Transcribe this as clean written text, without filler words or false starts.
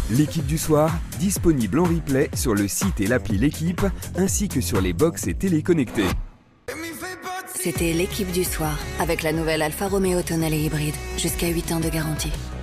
L'équipe du soir, disponible en replay sur le site et l'appli L'équipe, ainsi que sur les box et téléconnectés. C'était l'équipe du soir, avec la nouvelle Alfa Romeo Tonale hybride, jusqu'à 8 ans de garantie.